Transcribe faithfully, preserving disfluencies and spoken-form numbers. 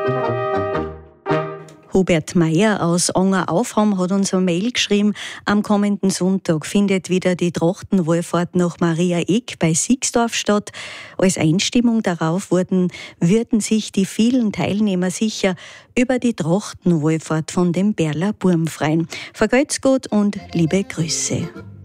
Hubert Meyer aus Onger-Aufham hat uns eine Mail geschrieben. Am kommenden Sonntag findet wieder die Trachtenwallfahrt nach Maria Eck bei Sixdorf statt. Als Einstimmung darauf wurden, würden sich die vielen Teilnehmer sicher über die Trachtenwallfahrt von dem Berler Burm freuen. Vergelt's gut und liebe Grüße.